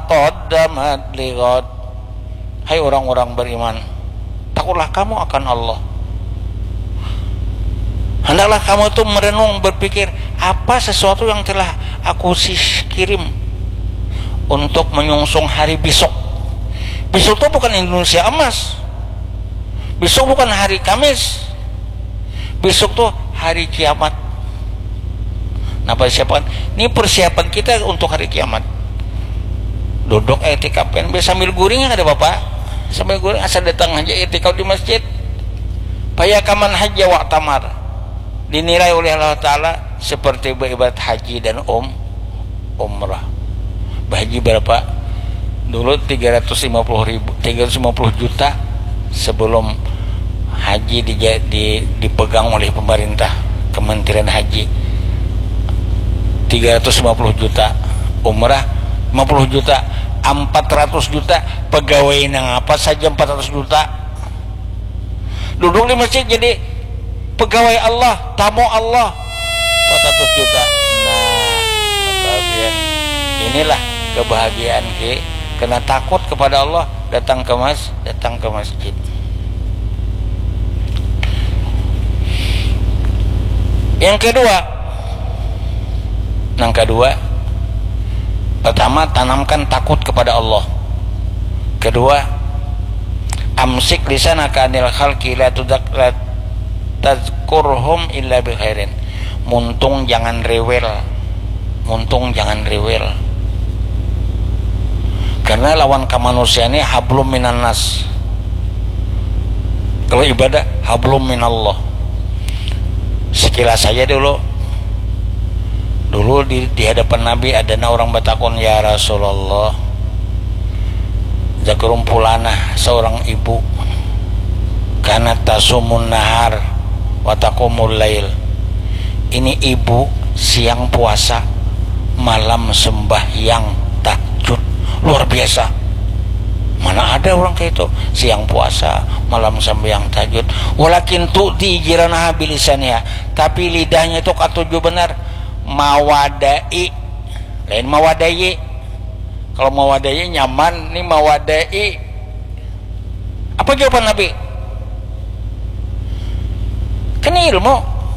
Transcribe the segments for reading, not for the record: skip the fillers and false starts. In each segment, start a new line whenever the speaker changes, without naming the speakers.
qaddamat lighad. Hai orang-orang beriman, takutlah kamu akan Allah. Hendaklah kamu itu merenung, berpikir apa sesuatu yang telah aku kirim untuk menyongsong hari besok. Besok itu bukan Indonesia emas, besok bukan hari Kamis, besok tuh hari kiamat. Nah, persiapan ini persiapan kita untuk hari kiamat. Duduk etikaf kan sambil guring, ada bapak sambil guring, asal datang aja etikaf di masjid. Payakaman haji wa tamar, dinilai oleh Allah Ta'ala seperti beribadat haji dan umrah. Haji berapa? Dulu 350 juta sebelum haji dipegang oleh pemerintah, Kementerian Haji. 350 juta, umrah 50 juta, 400 juta, pegawai nang apa saja 400 juta. Duduk di masjid jadi pegawai Allah, tamu Allah 400 juta. Nah, kebahagiaan inilah kebahagiaan karena takut kepada Allah, datang ke masjid. Yang kedua, pertama tanamkan takut kepada Allah. Kedua, amsik lisanaka anil khalqi la tadhkurhum illa bi khairin. Muntung jangan rewel. Karena lawan kemanusiaan ini hablum minan nas. Kalau ibadah hablum minallah. Sekilas saja dulu di hadapan Nabi ada orang bertakun, ya Rasulullah, zakurum pulana, seorang ibu, karena tasumun nahar wa taqumul lail. Ini ibu siang puasa, malam sembahyang tahajud, luar biasa. Mana ada orang kayak itu, siang puasa, malam sembahyang tahajud. Walakin tu'ti jiranaha bilisannya, tapi lidahnya itu katuju benar. Mawadai, lain mawadai. Kalau mawadai nyaman, nih mawadai. Apa jawaban Nabi? Kan ilmu.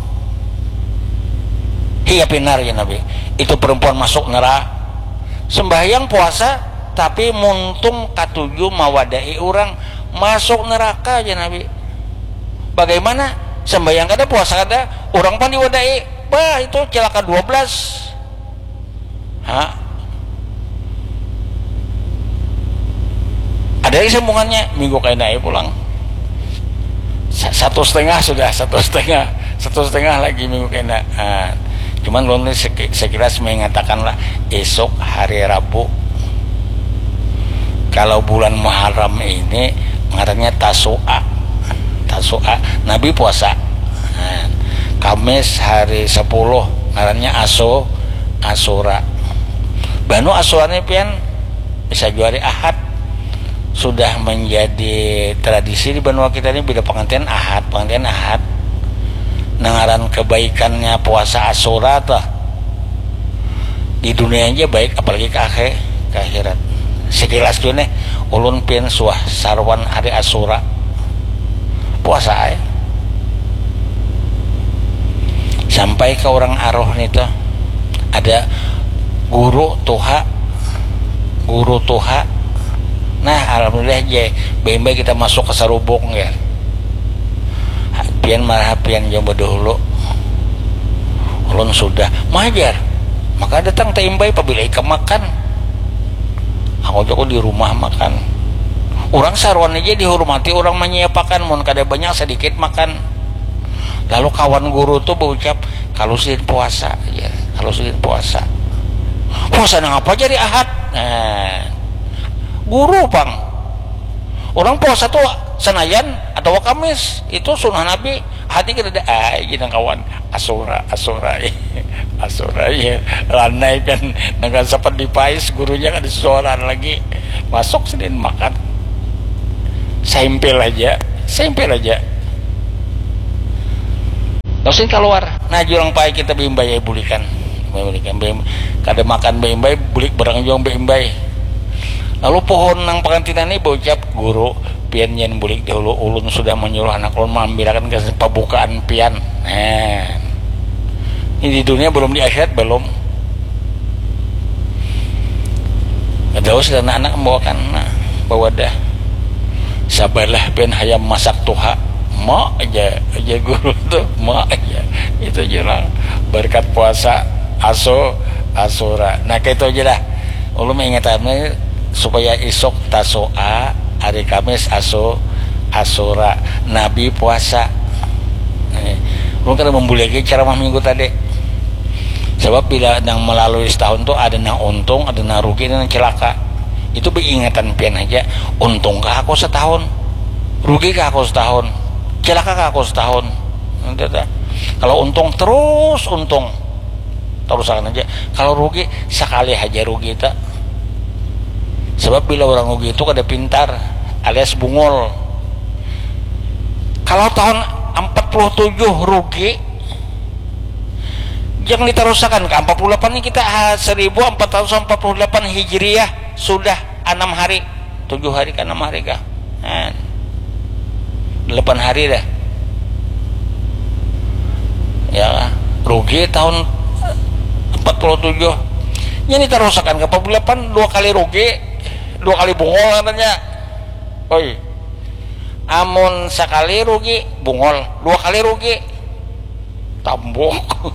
Hiya pinar ya Nabi. Itu perempuan masuk neraka. Sembahyang puasa tapi muntung katuju mawadai orang masuk neraka aja Nabi. Bagaimana? Sembahyang kada, puasa kada, orang pun diwadai. Bah, itu celaka 12. Ada sambungannya, minggu kainai pulang 1,5 sudah, 1,5 lagi minggu kainai. Cuman belum sekilas mengatakanlah esok hari Rabu, kalau bulan Muharram ini mengatakannya Tasu'a. Nabi puasa. Kamis hari 10 ngarannya Asura. Banu Asura ini pian bisa juari Ahad. Sudah menjadi tradisi di benua kita ini, bila pengantin Ahad. Ngaran kebaikannya puasa Asura tuh di dunia aja baik, apalagi ke akhirat. Sekilas tuh nih ulun pian suah sarwan hari Asura puasa aja. Sampai ke orang Aroh nih tuh ada guru tuha. Nah, alhamdulillah aja bembe kita masuk ke sarubung ya. Pian jomba dahulu. Ulun sudah majar. Maka datang teimbay pabila ika makan. Aku joko di rumah makan. Orang sarwan aja dihormati, orang menyiapakan, mun kada banyak sedikit makan. Lalu kawan guru tuh berucap, kalau sedin puasa ya, puasa nang apa jadi Ahad. Nah, guru pang orang puasa tuh senayan atau Kamis itu sunnah Nabi, hati kita ada gini kawan Asura ya lanai kan dengan sempat dipais gurunya kan disuaran lagi masuk sedin makan sempel aja Dosin keluar, nah jurang pai kita bimbay bulikan, kada makan bimbay, bulik barang jong bimbay. Lalu pohon nang pengantinan ini berucap, guru pian yen bulik dahulu ulun sudah menyuruh anak ulun mengambilkan ke pembukaan pian. Ini di dunia belum, di akhirat belum. Kadaos dan anak membawakan bawa dah sabarlah pian hayam masak tuha mak aja guru tuh mak aja itu jelas berkat puasa asura. Nah kayak itu aja dah. Ulun mengingatkan supaya isok tasoa hari Kamis asura Nabi puasa. Ulun kada membuleki ceramah minggu tadi. Sebab bila nang melalui setahun tuh ada nang untung, ada nang rugi, ada nang celaka. Itu beingatan pian aja. Untung kah aku setahun? Rugi kah aku setahun? Celaka kah aku setahun? Kalau untung terus untung, terusan aja. Kalau rugi sekali aja rugi tak. Sebab bila orang rugi itu kada pintar alias bungol. Kalau tahun 47 rugi, jangan diterusakan ke 48 ini kita 1448 Hijriah sudah 6 hari 7 hari ke 6 hari kah 8 hari dah ya rugi tahun 47 ini diterusakan ke 48 2 kali rugi 2 kali bungol katanya. Oi amun sekali rugi bungol 2 kali rugi tambok.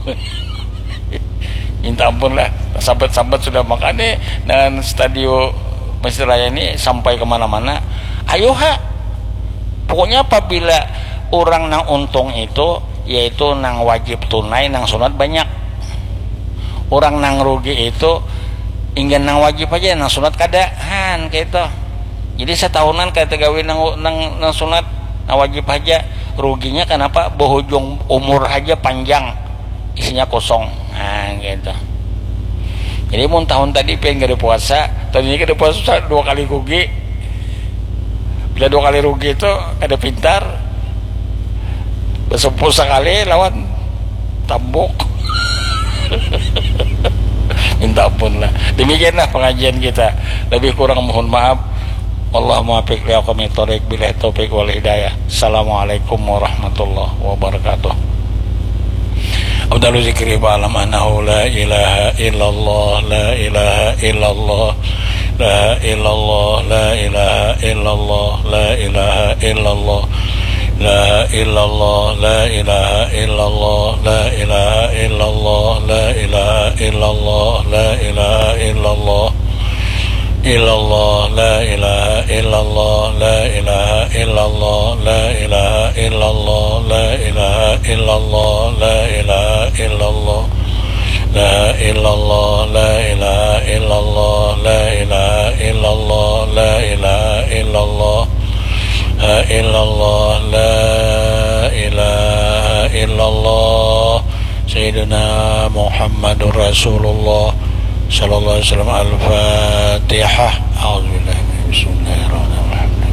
Minta ampun lah, sahabat-sahabat sudah makan nih dengan stadion Masjid Raya ini sampai kemana-mana. Ayo pokoknya apabila orang nang untung itu yaitu nang wajib tunai nang sunat banyak. Orang nang rugi itu ingin nang wajib aja nang sunat kada gitu. Jadi setahunan kada gawe nang sunat nang wajib aja. Ruginya kenapa? Bohojong umur aja panjang isinya kosong gitu. Jadi mun tahun tadi pengen gak ada puasa, tadinya kada puasa 2 kali rugi. Bila 2 kali rugi itu ada pintar bersepuh sekali lawan tambok. Minta ampun lah. Demikianlah pengajian kita, lebih kurang mohon maaf. Allahumma muwaffiq li aqwamit thoriq billahi taufiq wal hidayah. Assalamualaikum warahmatullahi wabarakatuh. Abdul zikri ba'alam annahu la ilaha illallah la ilaha illallah la illallah la ilaha illallah la ilaha illallah la illallah la ilaha illallah la ilaha illallah la ilaha illallah la ilaha illallah illallah la ilaha illallah la ilaha illallah la ilaha illallah la ilaha illallah la ilaha illallah la illallah la ilaha illallah la ilaha illallah la ilaha illallah la illallah la ilaha illallah sayyidina Muhammadur Rasulullah sallallahu alaihi wasallam. Al-Fatihah. A'udzubillahi bismillahirrahmanirrahim.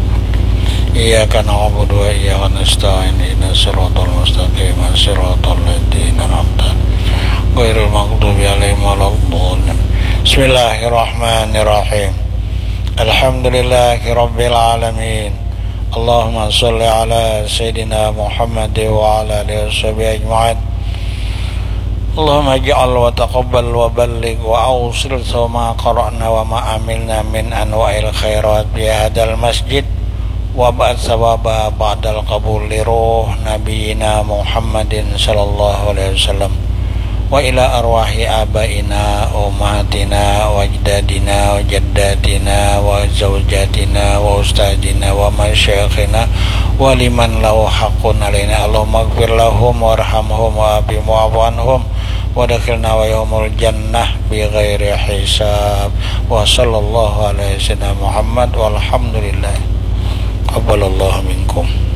Iyyaka na'budu wa iyyaka nasta'in ihdinas siratal mustaqim siratal ladzina an'amta 'alaihim ghairil maghdubi 'alaihim waladdallin. Bismillahirrahmanirrahim. Alhamdulillahi rabbil alamin. Allahumma shalli ala sayyidina Muhammad wa ala alihi washabihi ajma'in. Allahumma ij'al wa taqabbal wa balligh wa awsil ma qara'na wa ma amilna min anwa'il khairat bi hadzal masjid wa ba'd sawaba ba'dal qabul li ruh nabiyina Muhammadin sallallahu alaihi wasallam wa ila arwahi abaina ummatina wa ajdadina wa jaddatina wa zawjatina wa ustadina wa masyayikhina wa liman lahu haqqun alaina. Allahumma ighfir lahum warhamhum wa afi mu'afanhum wa dakhilna wa yawmul jannah bi ghairi hisab. Wa sallallahu alaihi wasallam Muhammad walhamdulillah. Qabbalallahu minkum.